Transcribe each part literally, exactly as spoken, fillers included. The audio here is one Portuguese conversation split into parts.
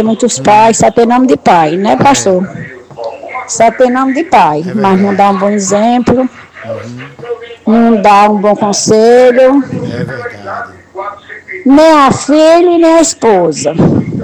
Muitos pais só tem nome de pai, né, pastor? Só tem nome de pai, é mas não dá um bom exemplo, uhum. Não dá um bom conselho. É verdade. Nem a filha e nem a esposa.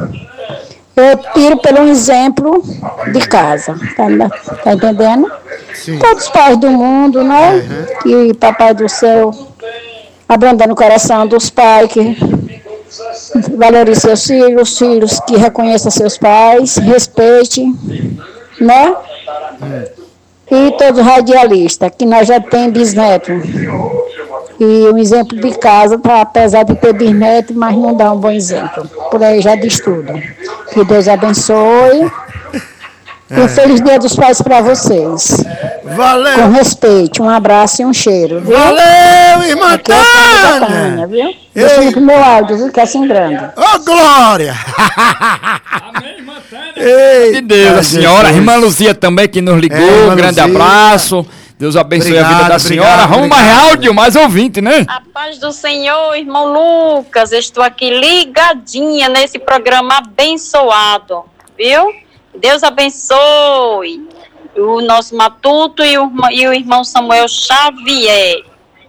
Eu tiro pelo exemplo de casa, tá, tá entendendo? Sim. Todos os pais do mundo, né? Uhum. Que papai do céu abandona o coração dos pais, que valorize seus filhos, os filhos que reconheçam seus pais, respeite, né? Hum. E todo radialista, que nós já temos bisneto. E um exemplo de casa, tá, apesar de ter bisneto, mas não dá um bom exemplo. Por aí já diz tudo. Que Deus abençoe. É. Um feliz Dia dos Pais para vocês. Valeu! Com respeito, um abraço e um cheiro. Viu? Valeu, irmã Aqui é Tânia, viu? Deixa eu pro meu áudio, viu? Que é assim grande. Ô, oh, glória! Amém, irmã Tânia. De Deus, a senhora, a irmã Luzia também que nos ligou. É, um grande Luzia. Abraço. Deus abençoe obrigado, a vida da senhora. Obrigado, Vamos obrigado. Mais áudio, mais ouvinte, né? A paz do Senhor, irmão Lucas. Estou aqui ligadinha nesse programa abençoado, viu? Deus abençoe o nosso Matuto e o, e o irmão Samuel Xavier.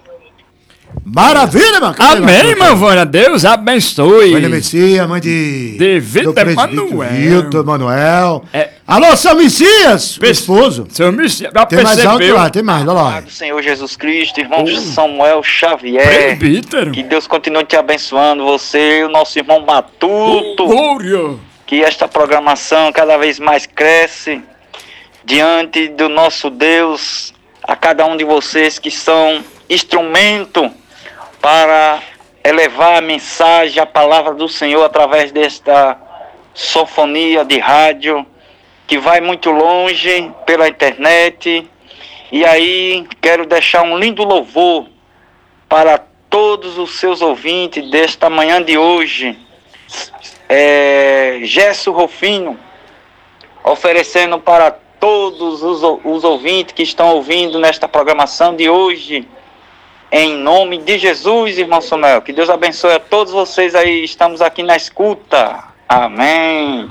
Maravilha, irmão. Amém, irmã Vânia. Deus abençoe. Mãe de Messias, mãe de... De Vitor Manuel. Vitor Manuel. É. Alô, seu Messias, meu esposo. Seu Messias, já tem percebeu. Mais alto lá, tem mais, olha lá. Do Senhor Jesus Cristo, irmão oh. Samuel Xavier. Presbítero. Que Deus continue te abençoando, você e o nosso irmão Matuto. Oh, glória. Que esta programação cada vez mais cresce diante do nosso Deus, a cada um de vocês que são instrumento para elevar a mensagem, a palavra do Senhor através desta sinfonia de rádio, que vai muito longe pela internet. E aí quero deixar um lindo louvor para todos os seus ouvintes desta manhã de hoje. É, Gesso Rofinho, oferecendo para todos os, os ouvintes que estão ouvindo nesta programação de hoje, em nome de Jesus, irmão Samuel, que Deus abençoe a todos vocês aí, estamos aqui na escuta, amém.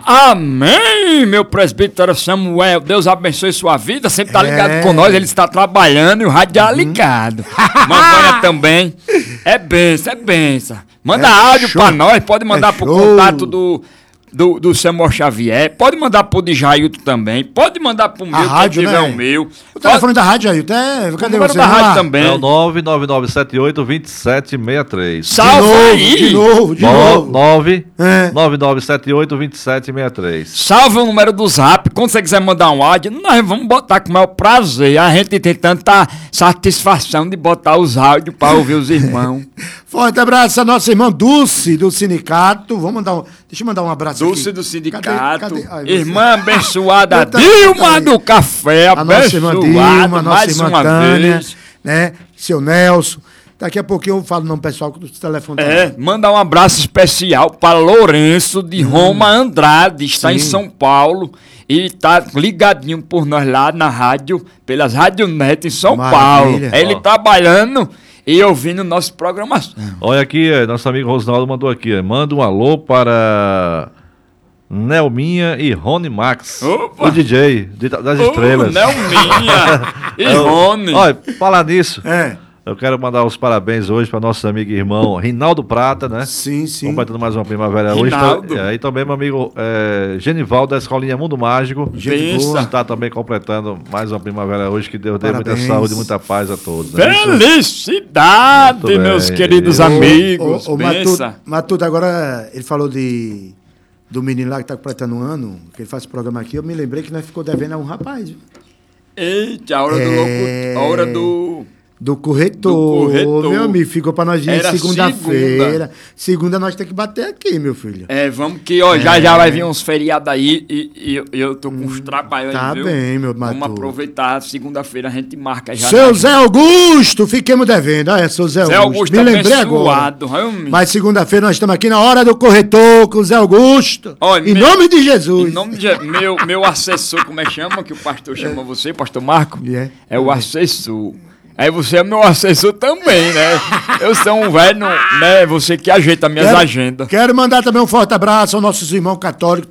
Amém, meu presbítero Samuel, Deus abençoe sua vida, sempre está ligado é. com nós, ele está trabalhando e o rádio está uhum. ligado. Mamãe também, é benção, é benção. Manda é áudio para nós, pode mandar é pro show. Contato do, do, do Samuel Xavier, pode mandar pro de Jailton também, pode mandar pro meu, se tiver né? o meu. O telefone da rádio, Jailton, é... Cadê o você? da rádio também. É o nove nove nove sete oito, dois sete seis três. Salve de novo, aí! De novo, de novo. nove nove nove sete oito, dois sete seis três. Salve o número do Zap, quando você quiser mandar um áudio, nós vamos botar com o maior prazer. A gente tem tanta satisfação de botar os áudios para ouvir os irmãos. Forte abraço a nossa irmã Dulce, do sindicato. Vamos mandar um, deixa eu mandar um abraço Dulce aqui. do sindicato. Cadê, cadê? Ai, irmã abençoada Dilma do Café, a nossa irmã Dilma, a nossa mais irmã uma Tânia, vez. Né? Seu Nelson. Daqui a pouquinho eu falo o nome pessoal do telefone. É, mandar um abraço especial para Lourenço de hum. Roma Andrade, está Sim. em São Paulo e tá ligadinho por nós lá na rádio, pelas Radionet em São Maravilha. Paulo. Ele oh. trabalhando e ouvindo nossa programação. Olha aqui, nosso amigo Rosnaldo mandou aqui, manda um alô para Nelminha e Rony Max, Opa. o D J de, das oh, estrelas. Nelminha e Rony. Olha, falar nisso. É. Eu quero mandar os parabéns hoje para nosso amigo e irmão Rinaldo Prata, né? Sim, sim. Completando mais uma primavera Rinaldo. hoje. Pra, é, e também meu amigo é, Genivaldo da Escolinha Mundo Mágico. Está também completando mais uma primavera hoje. Que Deus dê muita saúde e muita paz a todos. Né? Felicidade, Muito meus bem. queridos o, amigos. O, o, o Matuto, Matuto, agora ele falou de, do menino lá que está completando um ano, que ele faz esse programa aqui. Eu me lembrei que nós ficou devendo a um rapaz. Viu? Eita, a hora é... do louco, a hora do... Do corretor, do corretor, meu amigo, ficou pra nós vir segunda-feira. Segunda. segunda nós temos que bater aqui, meu filho. É, vamos que, ó, é. já já vai vir uns feriados aí e, e eu, eu tô com uns trabalhos tá aí, viu? Tá bem, meu Matu. Vamos aproveitar, segunda-feira a gente marca já. Seu Zé Augusto, fiquemos devendo, é, seu Zé, Zé Augusto. Augusto me lembrei agora. Homem. Mas segunda-feira nós estamos aqui na hora do corretor com o Zé Augusto. Ó, em meu, nome de Jesus. Em nome de Jesus. Meu, meu assessor, como é que chama, que o pastor chama você, pastor Marco? Yeah. É o assessor. Aí você é meu assessor também, né? Eu sou um velho, né? Você que ajeita minhas quero, agendas. Quero mandar também um forte abraço aos nossos irmãos católicos.